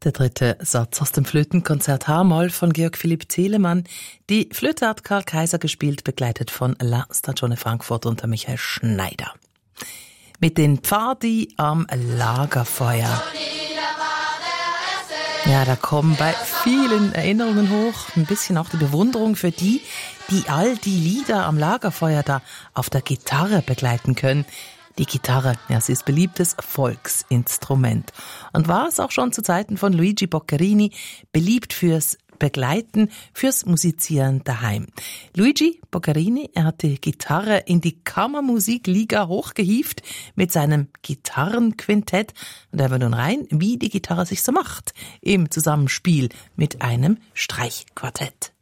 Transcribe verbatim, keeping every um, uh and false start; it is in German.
Der dritte Satz aus dem Flötenkonzert H-Moll von Georg Philipp Telemann. Die Flöte hat Karl Kaiser gespielt, begleitet von La Stagione Frankfurt unter Michael Schneider. Mit den Pfadi am Lagerfeuer. Ja, da kommen bei vielen Erinnerungen hoch, ein bisschen auch die Bewunderung für die, die all die Lieder am Lagerfeuer da auf der Gitarre begleiten können. Die Gitarre, ja, sie ist beliebtes Volksinstrument und war es auch schon zu Zeiten von Luigi Boccherini beliebt fürs Begleiten, fürs Musizieren daheim. Luigi Boccherini, er hat die Gitarre in die Kammermusikliga hochgehievt mit seinem Gitarrenquintett und er will nun rein, wie die Gitarre sich so macht im Zusammenspiel mit einem Streichquartett.